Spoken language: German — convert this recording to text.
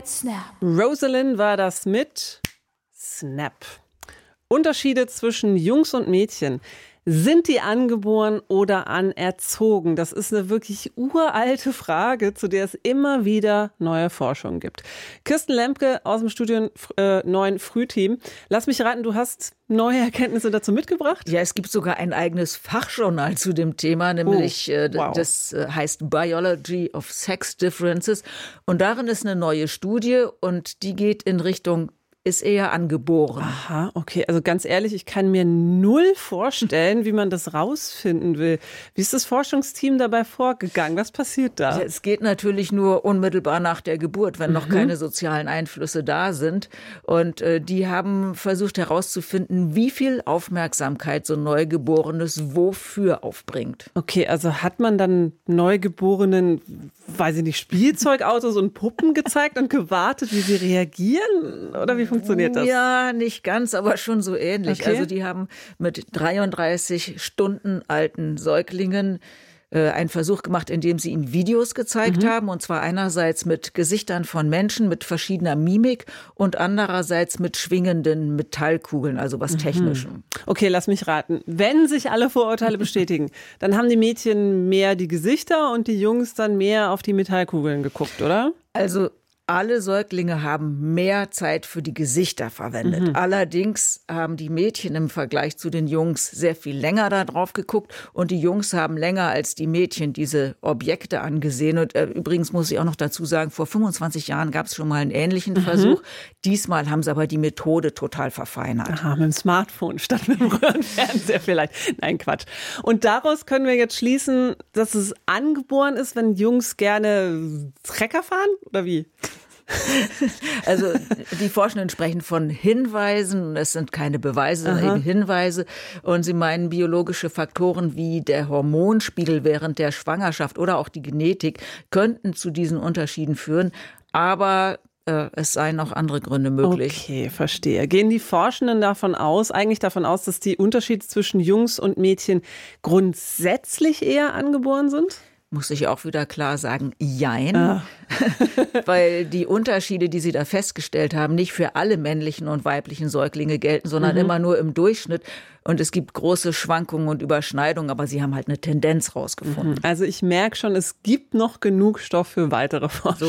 right snap. Rosalind war das mit Snap. Unterschiede zwischen Jungs und Mädchen. Sind die angeboren oder anerzogen? Das ist eine wirklich uralte Frage, zu der es immer wieder neue Forschung gibt. Kirsten Lemke aus dem Studio 9 Frühteam. Lass mich raten, du hast neue Erkenntnisse dazu mitgebracht? Ja, es gibt sogar ein eigenes Fachjournal zu dem Thema, nämlich das heißt Biology of Sex Differences. Und darin ist eine neue Studie und die geht in Richtung ist eher angeboren. Aha, okay. Also ganz ehrlich, ich kann mir null vorstellen, wie man das rausfinden will. Wie ist das Forschungsteam dabei vorgegangen? Was passiert da? Ja, es geht natürlich nur unmittelbar nach der Geburt, wenn noch keine sozialen Einflüsse da sind. Und die haben versucht herauszufinden, wie viel Aufmerksamkeit so ein Neugeborenes wofür aufbringt. Okay, also hat man dann Neugeborenen, weiß ich nicht, Spielzeugautos und Puppen gezeigt und gewartet, wie sie reagieren? Oder wie funktioniert das? Ja, nicht ganz, aber schon so ähnlich. Okay. Also die haben mit 33 Stunden alten Säuglingen einen Versuch gemacht, in dem sie ihnen Videos gezeigt haben. Und zwar einerseits mit Gesichtern von Menschen mit verschiedener Mimik und andererseits mit schwingenden Metallkugeln, also was Technischem. Okay, lass mich raten. Wenn sich alle Vorurteile bestätigen, dann haben die Mädchen mehr die Gesichter und die Jungs dann mehr auf die Metallkugeln geguckt, oder? Also alle Säuglinge haben mehr Zeit für die Gesichter verwendet. Allerdings haben die Mädchen im Vergleich zu den Jungs sehr viel länger da drauf geguckt und die Jungs haben länger als die Mädchen diese Objekte angesehen. Und übrigens muss ich auch noch dazu sagen, vor 25 Jahren gab es schon mal einen ähnlichen Versuch. Diesmal haben sie aber die Methode total verfeinert. Aha, mit dem Smartphone statt mit dem Röhrenfernseher vielleicht. Nein, Quatsch. Und daraus können wir jetzt schließen, dass es angeboren ist, wenn Jungs gerne Trecker fahren? Oder wie? Also die Forschenden sprechen von Hinweisen, es sind keine Beweise, sondern eben Hinweise. Und sie meinen, biologische Faktoren wie der Hormonspiegel während der Schwangerschaft oder auch die Genetik könnten zu diesen Unterschieden führen. Aber es seien auch andere Gründe möglich. Okay, verstehe. Gehen die Forschenden eigentlich davon aus, dass die Unterschiede zwischen Jungs und Mädchen grundsätzlich eher angeboren sind? Muss ich auch wieder klar sagen, jein. Weil die Unterschiede, die sie da festgestellt haben, nicht für alle männlichen und weiblichen Säuglinge gelten, sondern immer nur im Durchschnitt. Und es gibt große Schwankungen und Überschneidungen, aber sie haben halt eine Tendenz rausgefunden. Also ich merke schon, es gibt noch genug Stoff für weitere Forschung.